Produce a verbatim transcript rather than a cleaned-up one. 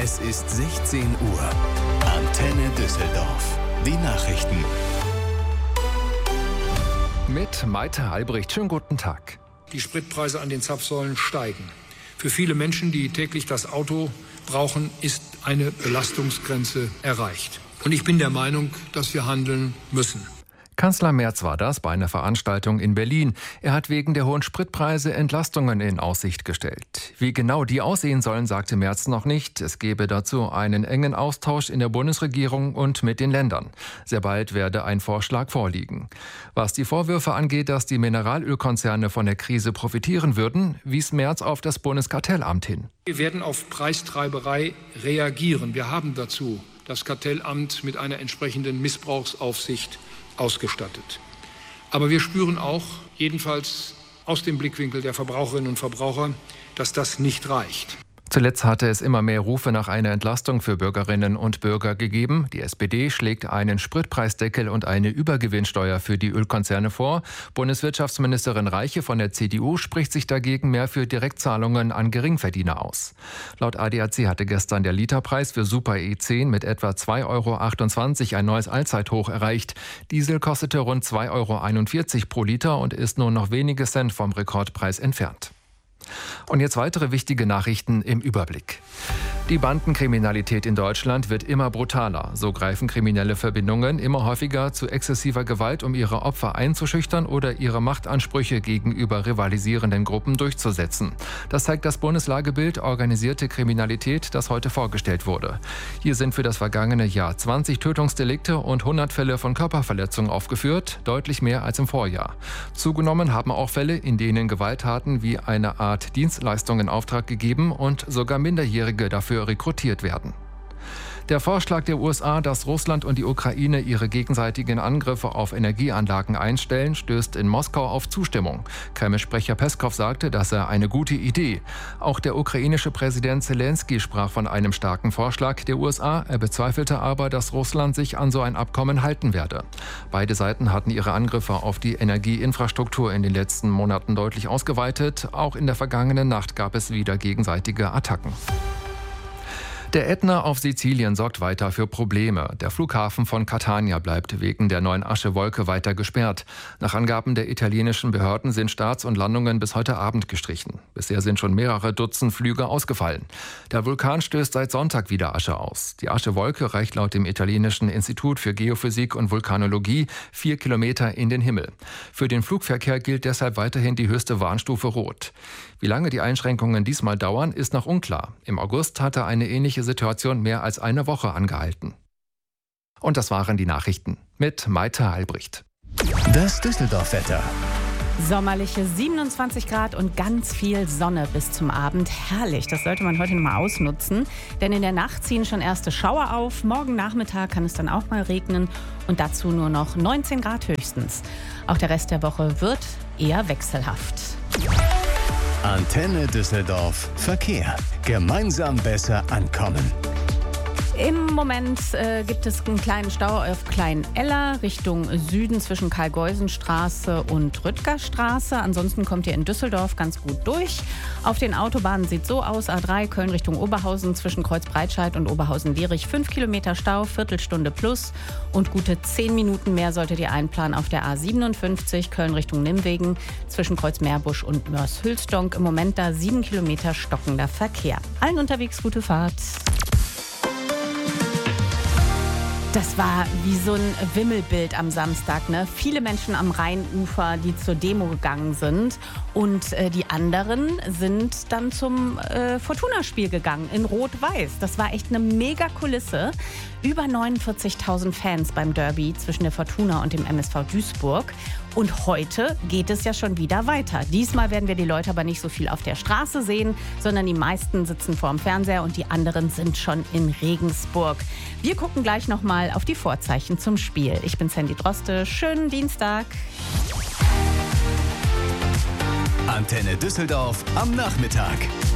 Es ist sechzehn Uhr. Antenne Düsseldorf. Die Nachrichten. Mit Maite Albrecht. Schönen guten Tag. Die Spritpreise an den Zapfsäulen steigen. Für viele Menschen, die täglich das Auto brauchen, ist eine Belastungsgrenze erreicht. Und ich bin der Meinung, dass wir handeln müssen. Kanzler Merz war das bei einer Veranstaltung in Berlin. Er hat wegen der hohen Spritpreise Entlastungen in Aussicht gestellt. Wie genau die aussehen sollen, sagte Merz noch nicht. Es gebe dazu einen engen Austausch in der Bundesregierung und mit den Ländern. Sehr bald werde ein Vorschlag vorliegen. Was die Vorwürfe angeht, dass die Mineralölkonzerne von der Krise profitieren würden, wies Merz auf das Bundeskartellamt hin. Wir werden auf Preistreiberei reagieren. Wir haben dazu das Kartellamt mit einer entsprechenden Missbrauchsaufsicht ausgestattet. Aber wir spüren auch, jedenfalls aus dem Blickwinkel der Verbraucherinnen und Verbraucher, dass das nicht reicht. Zuletzt hatte es immer mehr Rufe nach einer Entlastung für Bürgerinnen und Bürger gegeben. Die S P D schlägt einen Spritpreisdeckel und eine Übergewinnsteuer für die Ölkonzerne vor. Bundeswirtschaftsministerin Reiche von der C D U spricht sich dagegen mehr für Direktzahlungen an Geringverdiener aus. Laut A D A C hatte gestern der Literpreis für Super E zehn mit etwa zwei Euro achtundzwanzig ein neues Allzeithoch erreicht. Diesel kostete rund zwei Euro einundvierzig pro Liter und ist nur noch wenige Cent vom Rekordpreis entfernt. Und jetzt weitere wichtige Nachrichten im Überblick. Die Bandenkriminalität in Deutschland wird immer brutaler. So greifen kriminelle Verbindungen immer häufiger zu exzessiver Gewalt, um ihre Opfer einzuschüchtern oder ihre Machtansprüche gegenüber rivalisierenden Gruppen durchzusetzen. Das zeigt das Bundeslagebild Organisierte Kriminalität, das heute vorgestellt wurde. Hier sind für das vergangene Jahr zwanzig Tötungsdelikte und hundert Fälle von Körperverletzung aufgeführt, deutlich mehr als im Vorjahr. Zugenommen haben auch Fälle, in denen Gewalttaten wie eine Art Dienstleistung in Auftrag gegeben und sogar Minderjährige dafür rekrutiert werden. Der Vorschlag der U S A, dass Russland und die Ukraine ihre gegenseitigen Angriffe auf Energieanlagen einstellen, stößt in Moskau auf Zustimmung. Kreml-Sprecher Peskow sagte, das sei eine gute Idee. Auch der ukrainische Präsident Zelensky sprach von einem starken Vorschlag der U S A. Er bezweifelte aber, dass Russland sich an so ein Abkommen halten werde. Beide Seiten hatten ihre Angriffe auf die Energieinfrastruktur in den letzten Monaten deutlich ausgeweitet. Auch in der vergangenen Nacht gab es wieder gegenseitige Attacken. Der Ätna auf Sizilien sorgt weiter für Probleme. Der Flughafen von Catania bleibt wegen der neuen Aschewolke weiter gesperrt. Nach Angaben der italienischen Behörden sind Starts und Landungen bis heute Abend gestrichen. Bisher sind schon mehrere Dutzend Flüge ausgefallen. Der Vulkan stößt seit Sonntag wieder Asche aus. Die Aschewolke reicht laut dem italienischen Institut für Geophysik und Vulkanologie vier Kilometer in den Himmel. Für den Flugverkehr gilt deshalb weiterhin die höchste Warnstufe Rot. Wie lange die Einschränkungen diesmal dauern, ist noch unklar. Im August hatte eine ähnliche Situation mehr als eine Woche angehalten. Und das waren die Nachrichten mit Maite Albrecht. Das Düsseldorf-Wetter. Sommerliche siebenundzwanzig Grad und ganz viel Sonne bis zum Abend. Herrlich, das sollte man heute noch mal ausnutzen. Denn in der Nacht ziehen schon erste Schauer auf. Morgen Nachmittag kann es dann auch mal regnen. Und dazu nur noch neunzehn Grad höchstens. Auch der Rest der Woche wird eher wechselhaft. Antenne Düsseldorf. Verkehr. Gemeinsam besser ankommen. Im Moment äh, gibt es einen kleinen Stau auf Klein-Eller Richtung Süden zwischen Karl-Geusen-Straße und Rüttgerstraße. Ansonsten kommt ihr in Düsseldorf ganz gut durch. Auf den Autobahnen sieht so aus: A drei Köln Richtung Oberhausen zwischen Kreuzbreitscheid und Oberhausen-Lierich fünf Kilometer Stau, Viertelstunde plus. Und gute zehn Minuten mehr solltet ihr einplanen auf der A siebenundfünfzig Köln Richtung Nimwegen zwischen Kreuzmeerbusch und Mörs-Hülsdonk. Im Moment da sieben Kilometer stockender Verkehr. Allen unterwegs gute Fahrt. Das war wie so ein Wimmelbild am Samstag, ne? Viele Menschen am Rheinufer, die zur Demo gegangen sind. Und äh, die anderen sind dann zum äh, Fortuna-Spiel gegangen in Rot-Weiß. Das war echt eine mega Kulisse. Über neunundvierzigtausend Fans beim Derby zwischen der Fortuna und dem M S V Duisburg. Und heute geht es ja schon wieder weiter. Diesmal werden wir die Leute aber nicht so viel auf der Straße sehen, sondern die meisten sitzen vorm Fernseher und die anderen sind schon in Regensburg. Wir gucken gleich nochmal auf die Vorzeichen zum Spiel. Ich bin Sandy Droste. Schönen Dienstag. Antenne Düsseldorf am Nachmittag.